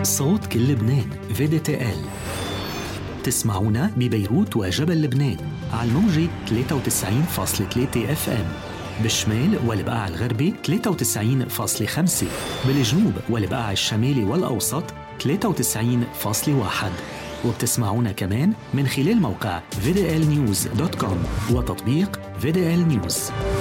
صوت كل لبنان VDTL. تسمعونا ببيروت وجبل لبنان على الموجة 93.3 FM، بالشمال والبقاع الغربي 93.5، بالجنوب والبقاع الشمالي والأوسط 93.1، وبتسمعونا كمان من خلال موقع VDLnews.com وتطبيق VDL News.